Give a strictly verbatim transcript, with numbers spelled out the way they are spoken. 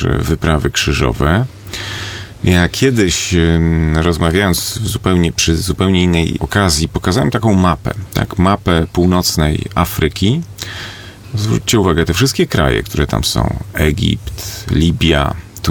też wyprawy krzyżowe. Ja kiedyś, rozmawiając zupełnie przy zupełnie innej okazji, pokazałem taką mapę, tak, mapę północnej Afryki. Zwróćcie uwagę, te wszystkie kraje, które tam są, Egipt, Libia,